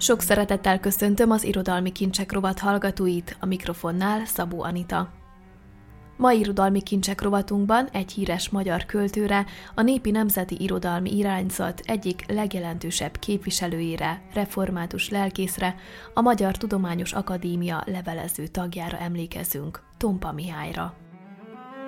Sok szeretettel köszöntöm az Irodalmi Kincsek rovat hallgatóit, a mikrofonnál Szabó Anita. Mai Irodalmi Kincsek rovatunkban egy híres magyar költőre, a Népi Nemzeti Irodalmi Irányzat egyik legjelentősebb képviselőjére, református lelkészre, a Magyar Tudományos Akadémia levelező tagjára emlékezünk, Tompa Mihályra.